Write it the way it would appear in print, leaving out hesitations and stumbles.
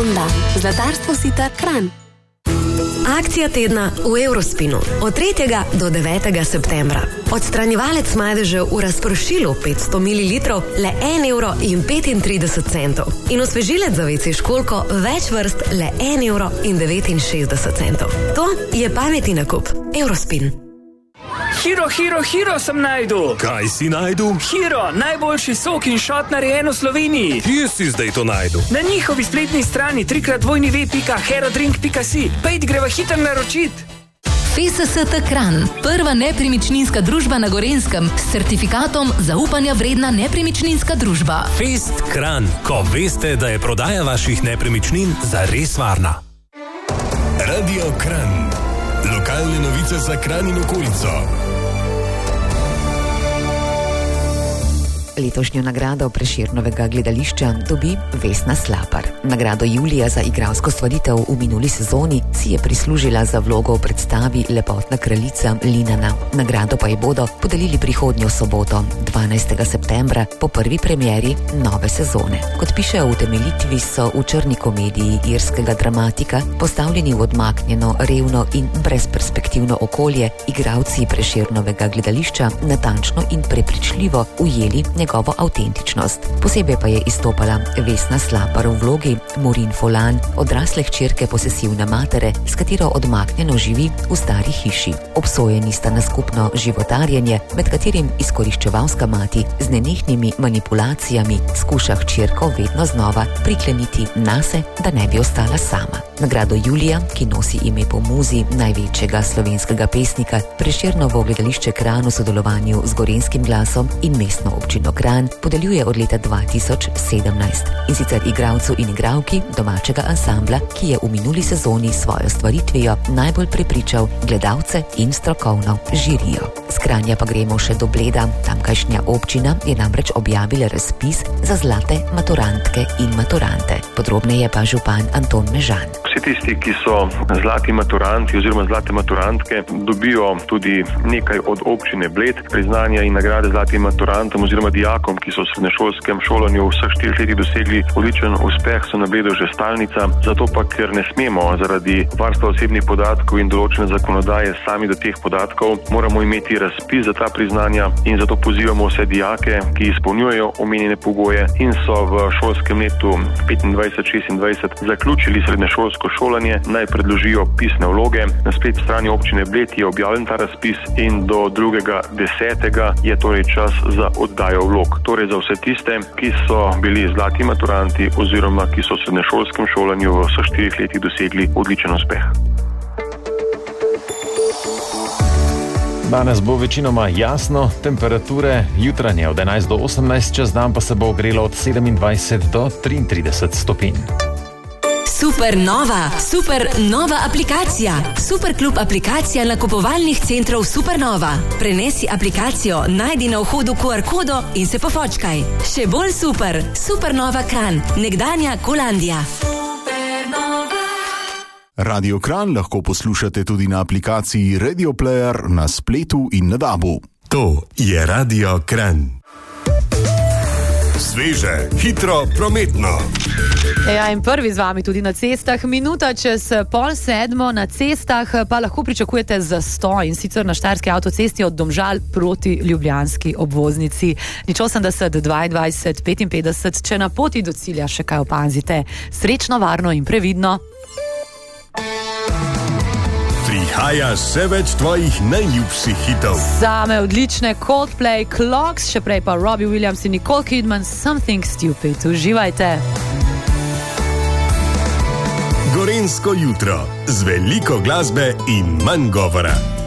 Honda. Zlatarstvo sita Kranj. Akcija tedna v Eurospinu od 3. do 9. septembra. Odstranjevalec madežev v razpršilu 500 ml le 1,35 €. In osvežilec za WC školjko več vrst le 1,69 €. To je pametni nakup. Eurospin. Hiro sem najdu. Kaj si najdu? Hiro, najboljši sok in šot narejen v Sloveniji. Kje si zdaj to najdu? Na njihovi spletni strani www.herodrink.si. Pejdi, greva hitro naročit. FSST Kranj, prva nepremičninska družba na Gorenjskem s certifikatom zaupanja vredna nepremičninska družba. Fest Kranj, ko veste, da je prodaja vaših nepremičnin zares varna. Radio Kranj. Lokalne novice za Kranj in okolico. Letošnjo nagrado Prešernovega gledališča dobi Vesna Slapar. Nagrado Julija za igralsko stvaritev v minuli sezoni si je prislužila za vlogo v predstavi Lepotna kraljica Linana. Nagrado pa ji bodo podelili prihodnjo soboto, 12. septembra, po prvi premieri nove sezone. Kot piše v utemeljitvi, so v črni komediji irskega dramatika postavljeni v odmaknjeno, revno in brezperspektivno okolje igralci Prešernovega gledališča natančno in prepričljivo ujeli njegovo avtentičnost. Posebej pa je izstopala Vesna Slapar v vlogi Morin Folan, odrasle hčerke posesivne matere, s katero odmaknjeno živi v stari hiši. Obsojeni sta na skupno životarjenje, med katerim izkoriščevalska mati z nenehnimi manipulacijami skuša hčerko vedno znova prikleniti nase, da ne bi ostala sama. Nagrado Julija, ki nosi ime po muzi največjega slovenskega pesnika, Prešernovo gledališče Kranj v sodelovanju z Gorenjskim glasom in mestno občino Kranj podeljuje od leta 2017. In sicer igralcu in igralki domačega ansambla, ki je v minuli sezoni svojo stvaritvijo najbolj prepričal gledalce in strokovno žirijo. Z Kranja pa gremo še do Bleda. Tamkajšnja občina je namreč objavila razpis za zlate maturantke in maturante. Podrobneje pa župan Anton Mežan. Vsi tisti, ki so zlati maturanti oziroma zlate maturantke, dobijo tudi nekaj od občine Bled, priznanja in nagrade zlatim maturantom oziroma dijakom, ki so v srednješolskem šolanju v vseh 4 letih dosegli odličen uspeh, so na Bledu že stalnica. Zato pa, ker ne smemo zaradi varstva osebnih podatkov in določene zakonodaje sami do teh podatkov, moramo imeti razpis za ta priznanja in zato pozivamo vse dijake, ki izpolnjujejo omenjene pogoje in so v šolskem letu 25-26 zaključili srednješolsko šolanje, naj predložijo pisne vloge. Na spletni strani občine Bled je objavljen ta razpis in do 2.10. je torej čas za oddajo vlog. Torej za vse tiste, ki so bili zlati maturanti oziroma ki so v srednješolskem šolanju v vseh 4 letih dosegli odličen uspeh. Danes bo večinoma jasno, temperature jutranje od 11 do 18, čez dan pa se bo ogrelo od 27 do 33 stopinj. Super nova aplikacija. Superklub aplikacija nakupovalnih centrov Supernova. Prenesi aplikacijo, najdi na vhodu QR kodo in se pofočkaj. Še bolj super. Supernova Kranj, nekdanja Kolandija. Radio Kranj lahko poslušate tudi na aplikaciji Radio Player na spletu in na DAB-u. To je Radio Kranj. Sveže, hitro, prometno. Ja, in prvi z vami tudi na cestah. Minuta čez 6:30 na cestah pa lahko pričakujete zastoj, in sicer na Štajerski avtocesti od Domžal proti ljubljanski obvoznici. Nič 80, 22, 55, če na poti do cilja še kaj opazite. Srečno, varno in previdno. Prihaja še več tvojih najljubših hitov. Same odlične Coldplay, Clocks, še prej pa Robbie Williams in Nicole Kidman, Something Stupid. Uživajte. Gorenjsko jutro z veliko glasbe in manj govora.